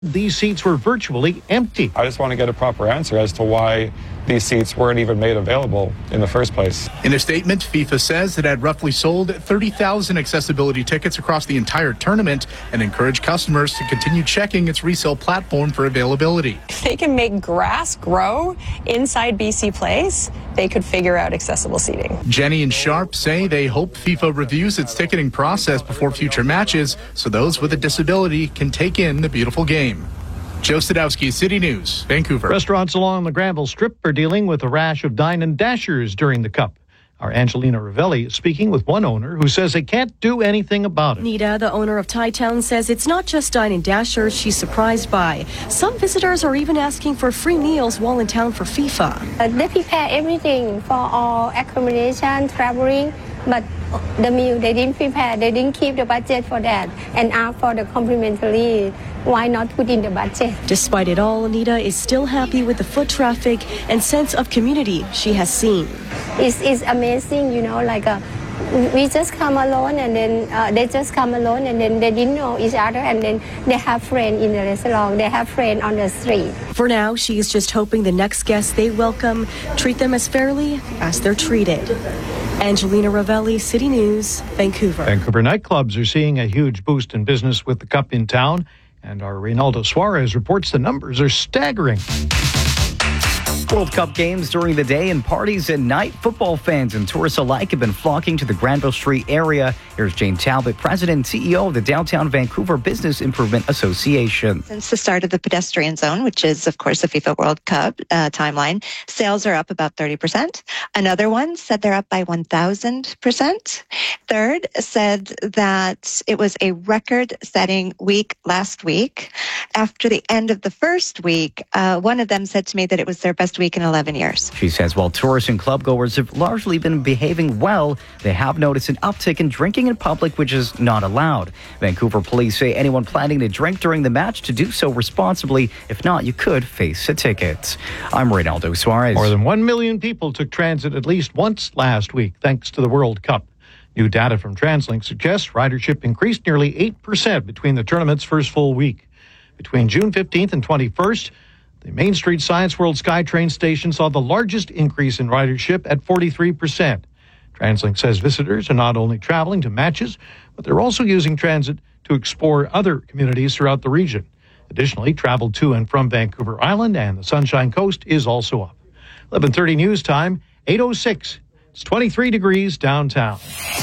these seats were virtually empty. I just want to get a proper answer as to why these seats weren't even made available in the first place. In a statement, FIFA says it had roughly sold 30,000 accessibility tickets across the entire tournament and encouraged customers to continue checking its resale platform for availability. If they can make grass grow inside BC Place, they could figure out accessible seating. Jenny and Sharp say they hope FIFA reviews its ticketing process before future matches so those with a disability can take in the beautiful game. Joe Sadowski, City News, Vancouver. Restaurants along the Granville Strip are dealing with a rash of dine and dashers during the Cup. Our Angelina Ravelli is speaking with one owner who says they can't do anything about it. Nita, the owner of Thai Town, says it's not just dine and dashers she's surprised by. Some visitors are even asking for free meals while in town for FIFA. They prepare everything for all accommodation, traveling, but the meal they didn't prepare. They didn't keep the budget for that and ask for the complimentary. Why not put in the budget? Despite it all, Anita is still happy with the foot traffic and sense of community she has seen. It's amazing, you know, like we just come alone and then they just come alone and then they didn't know each other and then they have friends in the restaurant, they have friends on the street. For now, she is just hoping the next guests they welcome treat them as fairly as they're treated. Angelina Ravelli, City News, Vancouver. Vancouver nightclubs are seeing a huge boost in business with the Cup in town, and our Reynaldo Suarez reports the numbers are staggering. World Cup games during the day and parties at night. Football fans and tourists alike have been flocking to the Granville Street area. Here's Jane Talbot, President and CEO of the Downtown Vancouver Business Improvement Association. Since the start of the pedestrian zone, which is, of course, the FIFA World Cup timeline, sales are up about 30%. Another one said they're up by 1,000%. Third said that it was a record-setting week last week. After the end of the first week, one of them said to me that it was their best week in 11 years. She says while tourists and clubgoers have largely been behaving well, they have noticed an uptick in drinking in public, which is not allowed. Vancouver police say anyone planning to drink during the match to do so responsibly. If not, you could face a ticket. I'm Reynaldo Suarez. More than 1 million people took transit at least once last week, thanks to the World Cup. New data from TransLink suggests ridership increased nearly 8% between the tournament's first full week. Between June 15th and 21st, the Main Street Science World SkyTrain station saw the largest increase in ridership at 43%. TransLink says visitors are not only traveling to matches, but they're also using transit to explore other communities throughout the region. Additionally, travel to and from Vancouver Island and the Sunshine Coast is also up. 11:30 news time, 8:06. It's 23 degrees downtown.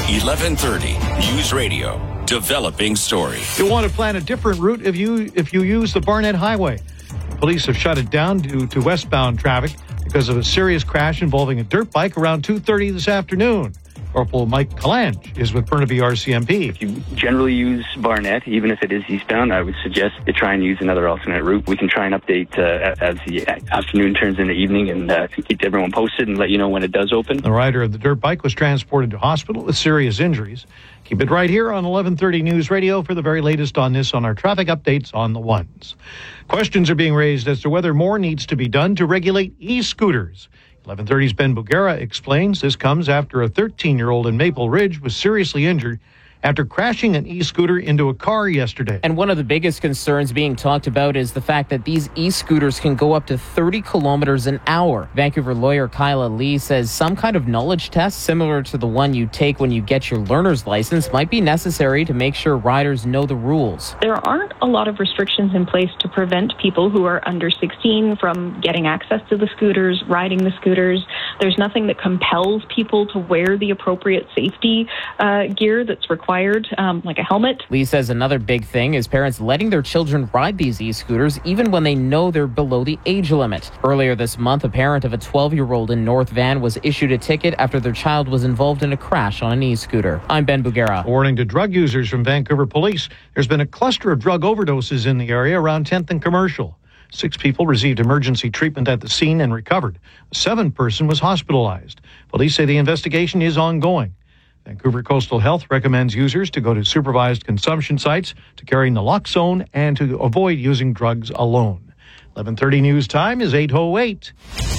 11:30 News Radio, developing story. You'll want to plan a different route if you use the Barnett Highway. Police have shut it down due to westbound traffic because of a serious crash involving a dirt bike around 2:30 this afternoon. Corporal Mike Kalange is with Burnaby RCMP. If you generally use Barnett, even if it is eastbound, I would suggest you try and use another alternate route. We can try and update as the afternoon turns into evening and keep everyone posted and let you know when it does open. The rider of the dirt bike was transported to hospital with serious injuries. Keep it right here on 11:30 News Radio for the very latest on this on our traffic updates on the ones. Questions are being raised as to whether more needs to be done to regulate e-scooters. 11:30's Ben Bugera explains this comes after a 13-year-old in Maple Ridge was seriously injured after crashing an e-scooter into a car yesterday. And one of the biggest concerns being talked about is the fact that these e-scooters can go up to 30 kilometers an hour. Vancouver lawyer Kyla Lee says some kind of knowledge test similar to the one you take when you get your learner's license might be necessary to make sure riders know the rules. There aren't a lot of restrictions in place to prevent people who are under 16 from getting access to the scooters, riding the scooters. There's nothing that compels people to wear the appropriate safety gear that's required, like a helmet. Lee says another big thing is parents letting their children ride these e-scooters even when they know they're below the age limit. Earlier this month, a parent of a 12-year-old in North Van was issued a ticket after their child was involved in a crash on an e-scooter. I'm Ben Bugera. Warning to drug users from Vancouver Police. There's been a cluster of drug overdoses in the area around 10th and Commercial. 6 people received emergency treatment at the scene and recovered. A 7th person was hospitalized. Police say the investigation is ongoing. Vancouver Coastal Health recommends users to go to supervised consumption sites to carry naloxone and to avoid using drugs alone. 11:30 news time is 8:08.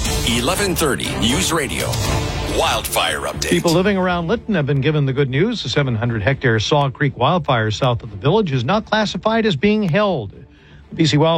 11:30 News Radio, wildfire update. People living around Lytton have been given the good news. The 700-hectare Saw Creek wildfire south of the village is now classified as being held. BC Well